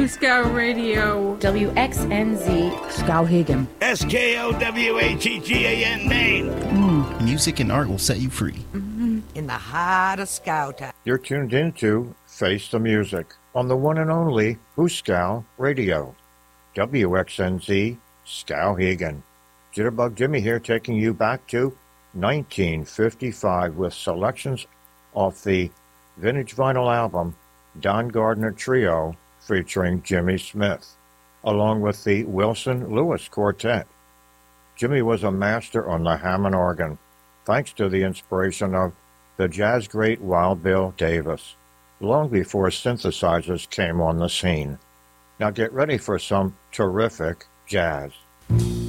Scout Radio. WXNZ Skowhegan. SKOWHEGAN, Maine. Music and art will set you free. In the heart of Skowtown. You're tuned into Face the Music on the one and only Huskow Radio. WXNZ Skowhegan. Jitterbug Jimmy here, taking you back to 1955 with selections off the vintage vinyl album Don Gardner Trio featuring Jimmy Smith, along with the Wilson Lewis Quartet. Jimmy was a master on the Hammond organ, thanks to the inspiration of the jazz great Wild Bill Davis, long before synthesizers came on the scene. Now get ready for some terrific jazz.